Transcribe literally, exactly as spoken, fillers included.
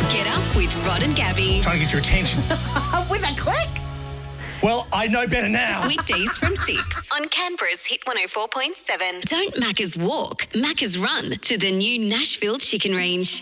Get up with Rod and Gabby. Trying to get your attention. With a click. Well, I know better now. Weekdays from six on Canberra's Hit one oh four point seven. Don't Macca's walk, Macca's run to the new Nashville Chicken Range.